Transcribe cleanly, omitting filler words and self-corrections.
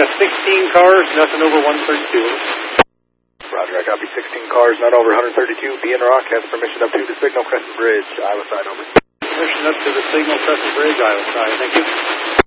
got 16 cars, nothing over 132. Roger, I copy 16 cars, none over 132. B and Rock has permission up to the signal Crescent Bridge, Iowa side, over. Permission up to the signal Crescent Bridge, Iowa side. Thank you.